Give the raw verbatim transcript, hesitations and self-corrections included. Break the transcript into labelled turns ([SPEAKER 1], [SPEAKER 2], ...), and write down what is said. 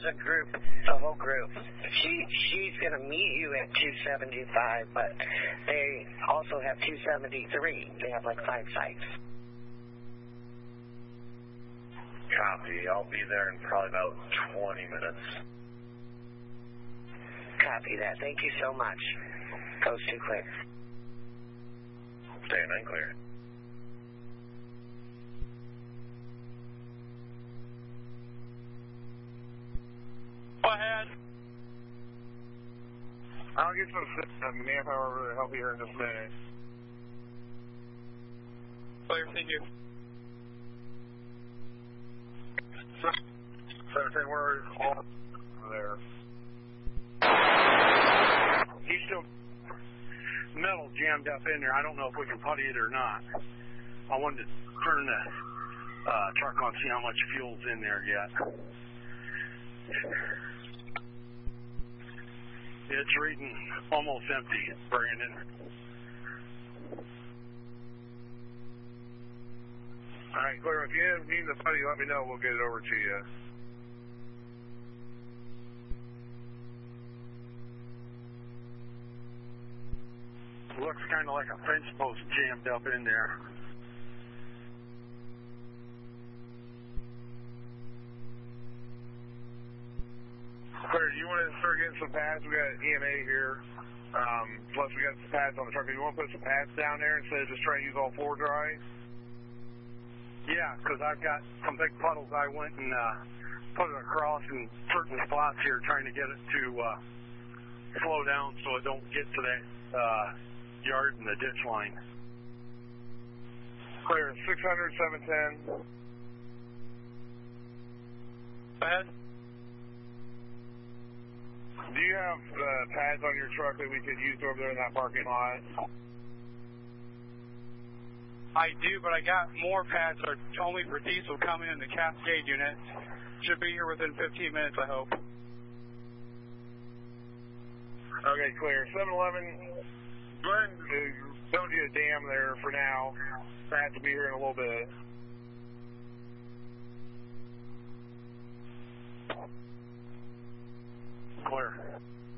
[SPEAKER 1] a group, the whole group. She she's gonna meet you at two seventy-five, but they also have two seventy-three. They have like five sites.
[SPEAKER 2] Copy. I'll be there in probably about twenty minutes.
[SPEAKER 1] Copy that. Thank you so much. Goes too quick.
[SPEAKER 2] Staying in clear.
[SPEAKER 3] Go ahead.
[SPEAKER 4] I'll get some uh, manpower over to help you here in just a minute.
[SPEAKER 3] Clear, thank you.
[SPEAKER 4] seventeen, we're all there. He's still metal jammed up in there. I don't know if we can putty it or not. I wanted to turn the uh, truck on, see how much fuel's in there yet. It's reading almost empty, Brandon. All right, clear. If you need the putty, let me know. We'll get it over to you. Looks kind of like a fence post jammed up in there. Clear, do you want to start getting some pads? We got E M A here. Um, plus, we got some pads on the truck. Do you want to put some pads down there instead of just trying to use all four dry? Yeah, because I've got some big puddles. I went and uh, put it across in certain spots here, trying to get it to uh, slow down so it don't get to that uh, yard in the ditch line. Clear, six hundred, seven ten.
[SPEAKER 3] Go ahead.
[SPEAKER 4] Do you have uh, pads on your truck that we could use over there in that parking lot?
[SPEAKER 3] I do, but I got more pads that are only for diesel coming in the Cascade unit. Should be here within fifteen minutes, I hope.
[SPEAKER 4] Okay, clear. seven eleven, go ahead and don't do a dam there for now. Pads will be here in a little bit. Clear.